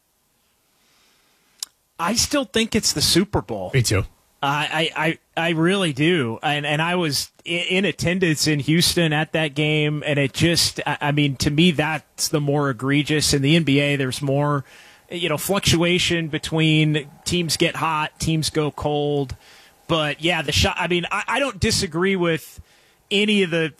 [SPEAKER 20] I still think it's the Super Bowl.
[SPEAKER 1] Me too.
[SPEAKER 20] I, I, I really do. And, and I was in attendance in Houston at that game, and it just, I mean, to me, that's the more egregious. In the N B A, there's more, you know, fluctuation between teams get hot, teams go cold. But, yeah, the shot, I mean, I, I don't disagree with any of the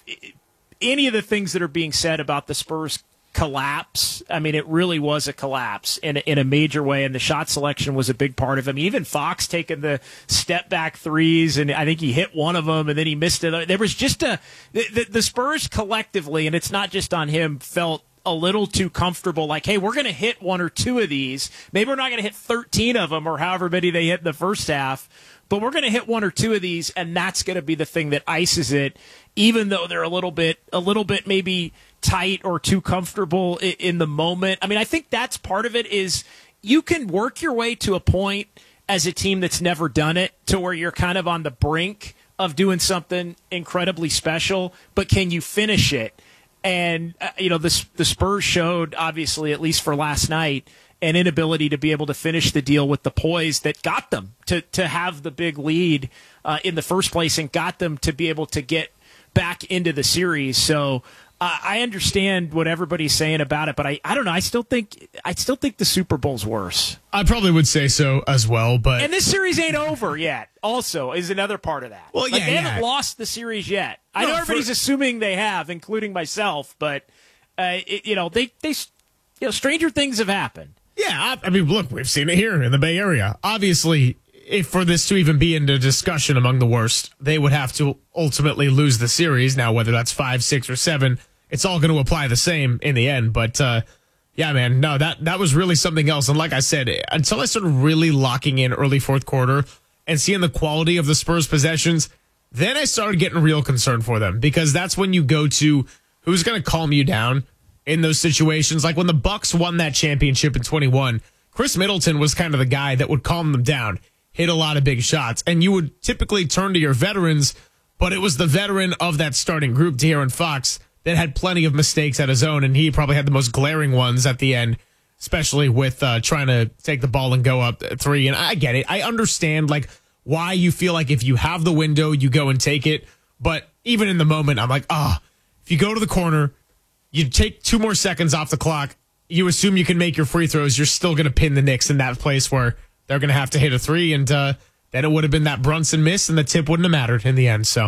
[SPEAKER 20] any of the things that are being said about the Spurs collapse. I mean, it really was a collapse in a, in a major way, and the shot selection was a big part of it. I mean, even Fox taking the step back threes, and I think he hit one of them, and then he missed it. There was just a the, the Spurs collectively, and it's not just on him, felt a little too comfortable. Like, hey, we're going to hit one or two of these. Maybe we're not going to hit thirteen of them or however many they hit in the first half, but we're going to hit one or two of these, and that's going to be the thing that ices it. Even though they're a little bit, a little bit maybe tight or too comfortable in, in the moment. I mean, I think that's part of it is you can work your way to a point as a team that's never done it to where you're kind of on the brink of doing something incredibly special, but can you finish it? And, uh, you know, the, the Spurs showed, obviously, at least for last night, an inability to be able to finish the deal with the poise that got them to, to have the big lead uh, in the first place and got them to be able to get back into the series. So uh, I understand what everybody's saying about it, but I, I don't know. I still think I still think the Super Bowl's worse.
[SPEAKER 1] I probably would say so as well, but
[SPEAKER 20] and this series ain't over yet. Also, is another part of that.
[SPEAKER 1] Well,
[SPEAKER 20] like,
[SPEAKER 1] yeah,
[SPEAKER 20] they
[SPEAKER 1] yeah.
[SPEAKER 20] haven't lost the series yet. I
[SPEAKER 1] No,
[SPEAKER 20] know everybody's
[SPEAKER 1] for-
[SPEAKER 20] assuming they have, including myself, but uh, it, you know they they you know stranger things have happened.
[SPEAKER 1] Yeah, I, I mean, look, we've seen it here in the Bay Area. Obviously, if for this to even be in the discussion among the worst, they would have to ultimately lose the series. Now, whether that's five, six, or seven, it's all going to apply the same in the end. But uh, yeah, man, no, that that was really something else. And like I said, until I started really locking in early fourth quarter and seeing the quality of the Spurs possessions, then I started getting real concerned for them, because that's when you go to who's going to calm you down in those situations. Like when the Bucks won that championship in twenty-one, Chris Middleton was kind of the guy that would calm them down, hit a lot of big shots, and you would typically turn to your veterans, but it was the veteran of that starting group, De'Aaron Fox, that had plenty of mistakes at his own, and he probably had the most glaring ones at the end, especially with uh, trying to take the ball and go up three. And I get it. I understand like why you feel like if you have the window, you go and take it. But even in the moment, I'm like, ah, oh, if you go to the corner, you take two more seconds off the clock, you assume you can make your free throws, you're still going to pin the Knicks in that place where they're going to have to hit a three, and uh, then it would have been that Brunson miss, and the tip wouldn't have mattered in the end. So,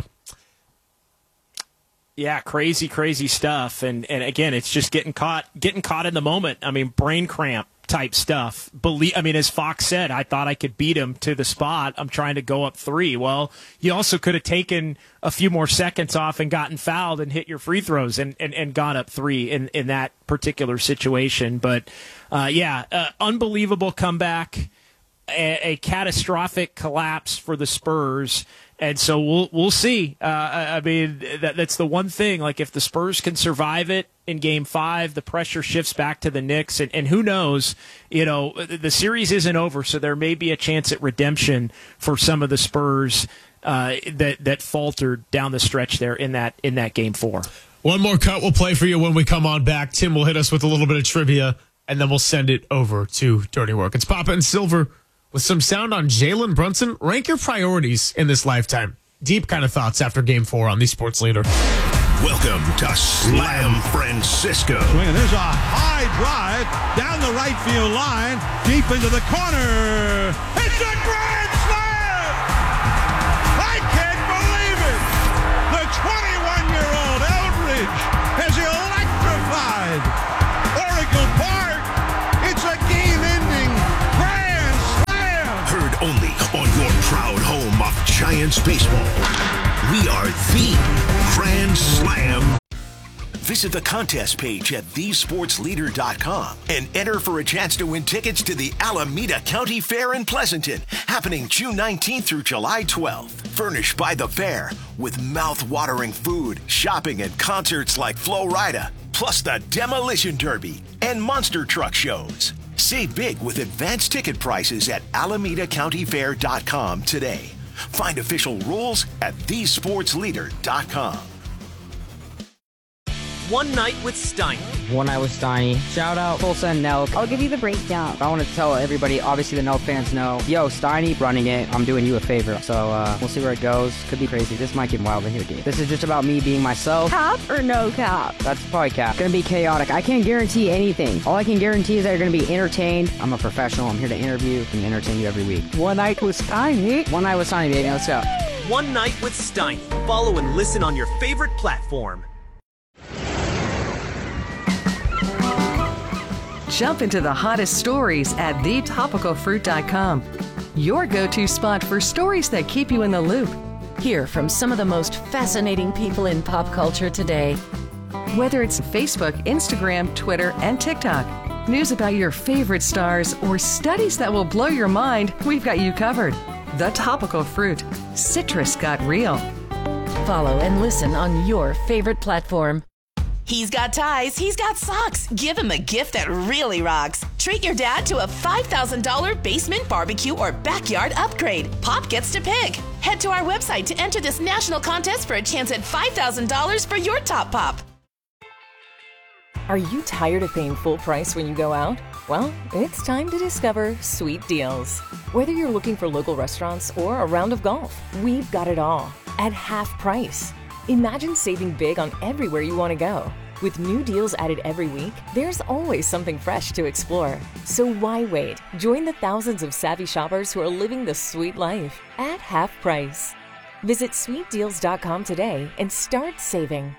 [SPEAKER 20] yeah, crazy, crazy stuff. And and again, it's just getting caught, getting caught in the moment. I mean, brain cramp type stuff. Believe, I mean, as Fox said, I thought I could beat him to the spot. I'm trying to go up three. Well, you also could have taken a few more seconds off and gotten fouled and hit your free throws and, and, and gone up three in, in that particular situation. But, uh, yeah, uh, unbelievable comeback. A, a catastrophic collapse for the Spurs, and so we'll we'll see. Uh, I mean, that that's the one thing. Like, if the Spurs can survive it in Game Five, the pressure shifts back to the Knicks, and, and who knows? You know, the series isn't over, so there may be a chance at redemption for some of the Spurs uh, that that faltered down the stretch there in that in that Game Four.
[SPEAKER 1] One more cut we'll play for you when we come on back. Tim will hit us with a little bit of trivia, and then we'll send it over to Dirty Work. It's Papa and Silver with some sound on Jalen Brunson. Rank your priorities in this lifetime. Deep kind of thoughts after game four on the Sports Leader.
[SPEAKER 2] Welcome to Slam Francisco.
[SPEAKER 7] Swing, and there's a high drive down the right field line, deep into the corner. It's a grand slam! I can't believe it! The twenty-one-year-old Eldridge has electrified Oracle Park. It's a game-ending grand slam!
[SPEAKER 2] Heard only on your proud home of Giants baseball. We are the Grand Slam. Visit the contest page at the sports leader dot com and enter for a chance to win tickets to the Alameda County Fair in Pleasanton, happening June nineteenth through July twelfth. Furnished by the fair with mouth-watering food, shopping, and concerts like Flo Rida, plus the Demolition Derby and monster truck shows. Save big with advanced ticket prices at alameda county fair dot com today. Find official rules at the sports leader dot com.
[SPEAKER 8] One Night with Steiny.
[SPEAKER 9] One Night with Steiny. Shout out Tulsa and Nelk. I'll give you the breakdown. I want to tell everybody, obviously the Nelk fans know, yo, Steiny running it. I'm doing you a favor. So uh, we'll see where it goes. Could be crazy. This might get wild in here, dude. This is just about me being myself.
[SPEAKER 10] Cap or no cap?
[SPEAKER 9] That's probably cap. Gonna be chaotic. I can't guarantee anything. All I can guarantee is that you're gonna be entertained. I'm a professional. I'm here to interview and entertain you every week. One Night with Steiny. One Night with Steiny, baby. Let's go.
[SPEAKER 8] One Night with Steiny. Follow and listen on your favorite platform.
[SPEAKER 22] Jump into the hottest stories at the topical fruit dot com. Your go-to spot for stories that keep you in the loop. Hear from some of the most fascinating people in pop culture today. Whether it's Facebook, Instagram, Twitter, and TikTok, news about your favorite stars, or studies that will blow your mind, we've got you covered. The Topical Fruit. Citrus got real. Follow and listen on your favorite platform.
[SPEAKER 23] He's got ties, he's got socks. Give him a gift that really rocks. Treat your dad to a five thousand dollars basement barbecue or backyard upgrade. Pop gets to pick. Head to our website to enter this national contest for a chance at five thousand dollars for your top pop.
[SPEAKER 25] Are you tired of paying full price when you go out? Well, it's time to discover Sweet Deals. Whether you're looking for local restaurants or a round of golf, we've got it all at half price. Imagine saving big on everywhere you want to go. With new deals added every week, there's always something fresh to explore. So why wait? Join the thousands of savvy shoppers who are living the sweet life at half price. Visit sweet deals dot com today and start saving.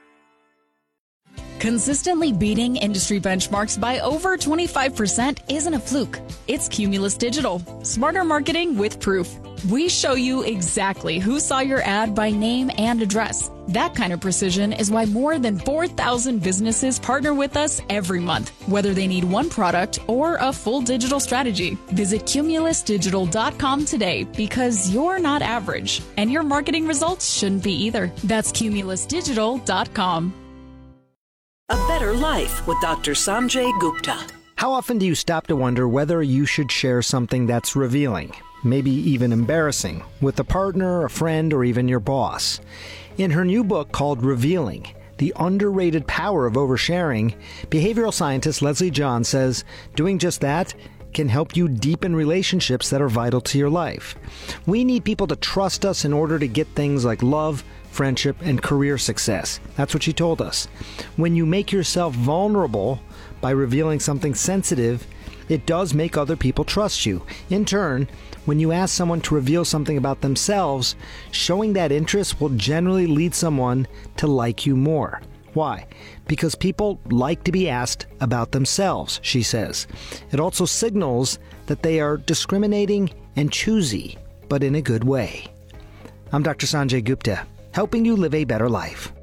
[SPEAKER 16] Consistently beating industry benchmarks by over twenty-five percent isn't a fluke. It's Cumulus Digital. Smarter marketing with proof. We show you exactly who saw your ad by name and address. That kind of precision is why more than four thousand businesses partner with us every month, whether they need one product or a full digital strategy. Visit cumulus digital dot com today because you're not average, and your marketing results shouldn't be either. That's cumulus digital dot com.
[SPEAKER 4] A Better Life with Doctor Sanjay Gupta.
[SPEAKER 6] How often do you stop to wonder whether you should share something that's revealing, maybe even embarrassing, with a partner, a friend, or even your boss? In her new book called Revealing, The Underrated Power of Oversharing, behavioral scientist Leslie John says doing just that can help you deepen relationships that are vital to your life. We need people to trust us in order to get things like love, friendship, and career success. That's what she told us. When you make yourself vulnerable by revealing something sensitive, it does make other people trust you. In turn, when you ask someone to reveal something about themselves, showing that interest will generally lead someone to like you more. Why? Because people like to be asked about themselves, she says. It also signals that they are discriminating and choosy, but in a good way. I'm Doctor Sanjay Gupta, helping you live a better life.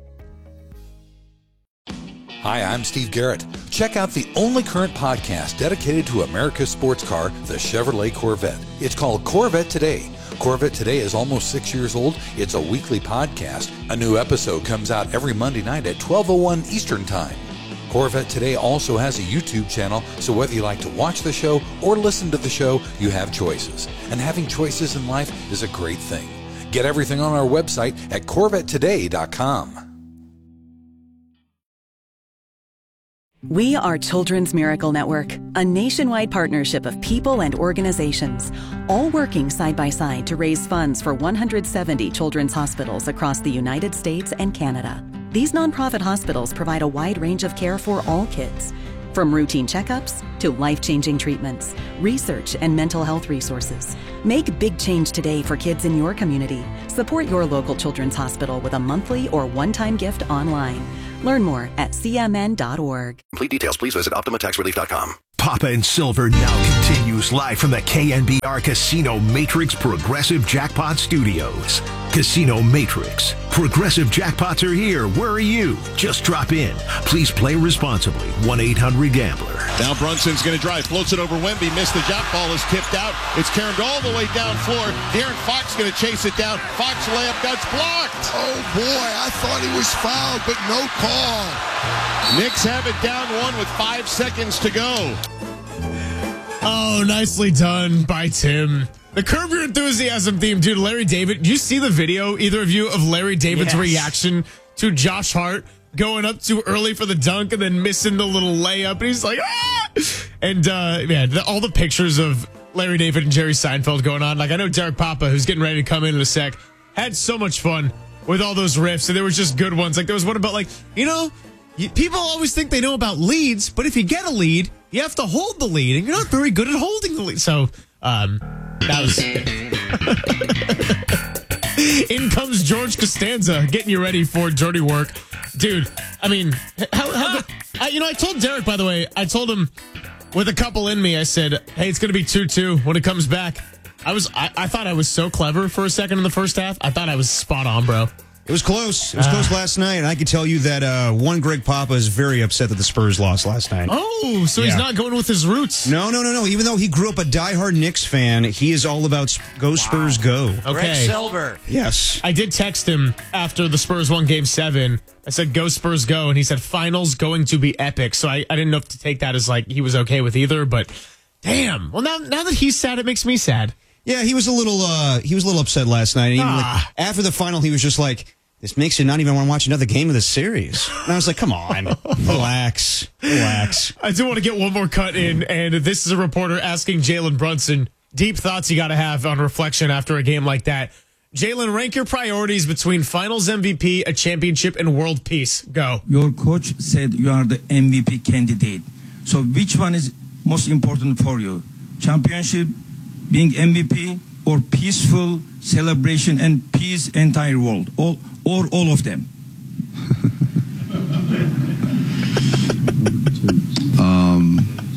[SPEAKER 12] Hi, I'm Steve Garrett. Check out the only current podcast dedicated to America's sports car, the Chevrolet Corvette. It's called Corvette Today. Corvette Today is almost six years old. It's a weekly podcast. A new episode comes out every Monday night at twelve oh one Eastern Time. Corvette Today also has a YouTube channel, so whether you like to watch the show or listen to the show, you have choices. And having choices in life is a great thing. Get everything on our website at corvette today dot com.
[SPEAKER 10] We are Children's Miracle Network, a nationwide partnership of people and organizations, all working side by side to raise funds for one hundred seventy children's hospitals across the United States and Canada. These nonprofit hospitals provide a wide range of care for all kids, from routine checkups to life-changing treatments, research, and mental health resources. Make big change today for kids in your community. Support your local children's hospital with a monthly or one-time gift online. Learn more at c m n dot org.
[SPEAKER 2] Complete details, please visit Optima Tax Relief dot com. Papa and Silver now continues live from the K N B R Casino Matrix Progressive Jackpot Studios. Casino Matrix. Progressive jackpots are here. Where are you? Just drop in. Please play responsibly. one eight hundred gambler.
[SPEAKER 17] Now Brunson's going to drive. Floats it over Wemby. Missed the jump. Ball is tipped out. It's carried all the way down floor. De'Aaron Fox going to chase it down. Fox layup guts blocked.
[SPEAKER 13] Oh, boy. I thought he was fouled, but no call.
[SPEAKER 17] Knicks have it down one with five seconds to go.
[SPEAKER 1] Oh, nicely done by Tim. The Curb Your Enthusiasm theme, dude. Larry David, did you see the video, either of you, of Larry David's
[SPEAKER 20] Yes.
[SPEAKER 1] reaction to Josh Hart going up too early for the dunk and then missing the little layup? And he's like, ah! And, uh, man, the, all the pictures of Larry David and Jerry Seinfeld going on. Like, I know Derek Papa, who's getting ready to come in in a sec, had so much fun with all those riffs. And there was just good ones. Like, there was one about, like, you know, you, people always think they know about leads, but if you get a lead, you have to hold the lead, and you're not very good at holding the lead. So, um, that was... In comes George Costanza, getting you ready for dirty work. Dude, I mean, how, how the, I, you know, I told Derek, by the way, I told him with a couple in me, I said, hey, it's going to be two two when it comes back. I was, I, I thought I was so clever for a second in the first half. I thought I was spot on, bro.
[SPEAKER 14] It was close. It was uh, close last night, and I can tell you that uh, one Greg Papa is very upset that the Spurs lost last night.
[SPEAKER 1] Oh, so yeah. He's not going with his roots.
[SPEAKER 14] No, no, no, no. Even though he grew up a diehard Knicks fan, he is all about go wow. Spurs go.
[SPEAKER 1] Okay.
[SPEAKER 15] Greg Silver.
[SPEAKER 14] Yes.
[SPEAKER 1] I did text him after the Spurs won game seven. I said, go Spurs go, and he said, finals going to be epic. So I, I didn't know if to take that as like he was okay with either, but damn. Well, now now that he's sad, it makes me sad.
[SPEAKER 14] Yeah, he was a little uh, he was a little upset last night. And even
[SPEAKER 1] ah.
[SPEAKER 14] like, after the final, he was just like, this makes you not even want to watch another game of the series. And I was like, come on, relax, relax.
[SPEAKER 1] I do want to get one more cut in, and this is a reporter asking Jalen Brunson, deep thoughts you got to have on reflection after a game like that. Jalen, rank your priorities between finals M V P, a championship, and world peace. Go.
[SPEAKER 18] Your coach said you are the M V P candidate. So which one is most important for you? Championship, being M V P, or peaceful celebration and peace entire world? All or all of them?
[SPEAKER 21] um,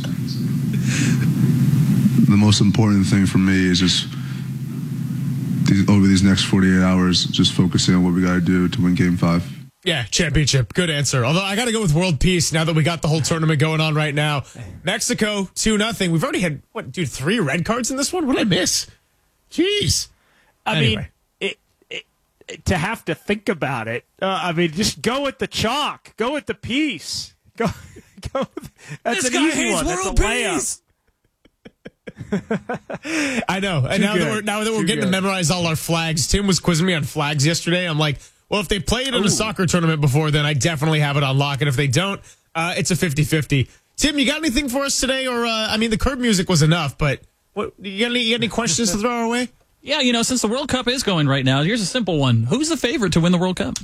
[SPEAKER 21] the most important thing for me is just these, over these next forty-eight hours, just focusing on what we got to do to win Game Five.
[SPEAKER 1] Yeah, championship. Good answer. Although I got to go with world peace now that we got the whole tournament going on right now. Mexico two nothing. We've already had what, dude, three red cards in this one. What did I miss? Jeez.
[SPEAKER 20] I
[SPEAKER 1] anyway.
[SPEAKER 20] mean, it, it, it, to have to think about it, uh, I mean, just go with the chalk. Go with the peace. Go, go. That's
[SPEAKER 15] this
[SPEAKER 20] an
[SPEAKER 15] guy
[SPEAKER 20] easy
[SPEAKER 15] hates
[SPEAKER 20] one.
[SPEAKER 15] world
[SPEAKER 20] That's a
[SPEAKER 1] peace. I know. And now
[SPEAKER 20] good.
[SPEAKER 1] that we're now that we're
[SPEAKER 20] Too
[SPEAKER 1] getting
[SPEAKER 20] good.
[SPEAKER 1] to memorize all our flags, Tim was quizzing me on flags yesterday. I'm like, well, if they played in Ooh. a soccer tournament before, then I definitely have it on lock. And if they don't, uh, it's a fifty-fifty. Tim, you got anything for us today? Or, uh, I mean, the Curb music was enough, but what, you got any, you got any questions to throw our way?
[SPEAKER 19] Yeah, you know, since the World Cup is going right now, here's a simple one. Who's the favorite to win the World Cup?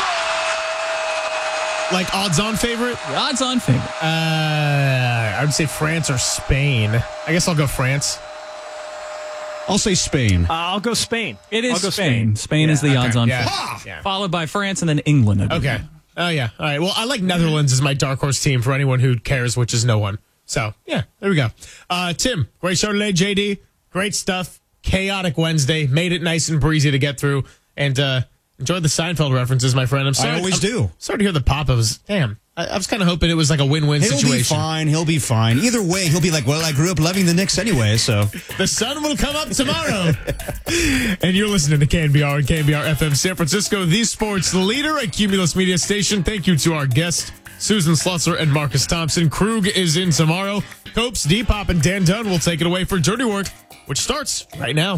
[SPEAKER 1] Like odds-on favorite?
[SPEAKER 19] The odds-on favorite.
[SPEAKER 1] Uh, I would say France or Spain. I guess I'll go France.
[SPEAKER 14] I'll say Spain.
[SPEAKER 20] Uh, I'll go Spain.
[SPEAKER 19] It is
[SPEAKER 20] I'll go
[SPEAKER 19] Spain. Spain, Spain
[SPEAKER 1] yeah,
[SPEAKER 19] is the
[SPEAKER 1] okay.
[SPEAKER 19] odds-on
[SPEAKER 1] yeah.
[SPEAKER 19] favorite.
[SPEAKER 1] Yeah.
[SPEAKER 19] Followed by France and then England. I
[SPEAKER 1] okay. Oh, yeah. All right. Well, I like Netherlands as my dark horse team for anyone who cares, which is no one. So, yeah, there we go. Uh, Tim, great show today, J D. Great stuff. Chaotic Wednesday. Made it nice and breezy to get through. And uh, enjoyed the Seinfeld references, my friend. I'm sorry.
[SPEAKER 14] I always
[SPEAKER 1] I'm,
[SPEAKER 14] do.
[SPEAKER 1] Sorry to hear the Papa was, damn. I, I was kind of hoping it was like a win-win
[SPEAKER 14] he'll
[SPEAKER 1] situation.
[SPEAKER 14] He'll be fine. He'll be fine. Either way, he'll be like, well, I grew up loving the Knicks anyway, so.
[SPEAKER 1] The sun will come up tomorrow. And you're listening to K N B R and K N B R F M San Francisco, the sports leader at Cumulus Media Station. Thank you to our guests, Susan Slusser and Marcus Thompson. Krug is in tomorrow. Copes, Depop, and Dan Dunn will take it away for Dirty Work, which starts right now.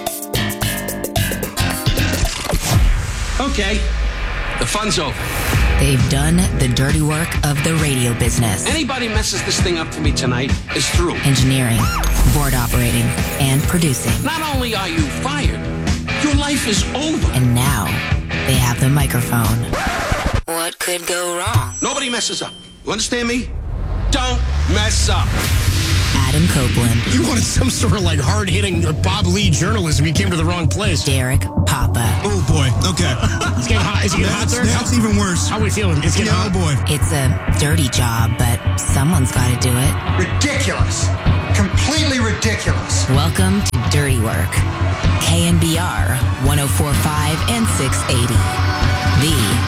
[SPEAKER 27] Okay, the fun's over.
[SPEAKER 3] They've done the dirty work of the radio business.
[SPEAKER 5] Anybody messes this thing up for me tonight is through.
[SPEAKER 3] Engineering, board operating, and producing.
[SPEAKER 5] Not only are you fired, your life is over.
[SPEAKER 3] And now, they have the microphone. What could go wrong?
[SPEAKER 5] Nobody messes up. You understand me? Don't mess up.
[SPEAKER 3] Adam Copeland.
[SPEAKER 11] You wanted some sort of like hard-hitting Bob Lee journalism. You came to the wrong place.
[SPEAKER 3] Derek Papa.
[SPEAKER 11] Oh, boy. Okay. It's getting hot. Is it getting hot, sir? That's even worse. How are we feeling? It's getting
[SPEAKER 3] yeah,
[SPEAKER 11] hot. Oh, boy.
[SPEAKER 3] It's a dirty job, but someone's got to do it.
[SPEAKER 15] Ridiculous. Completely ridiculous.
[SPEAKER 3] Welcome to Dirty Work. K N B R one oh four point five and six eighty. The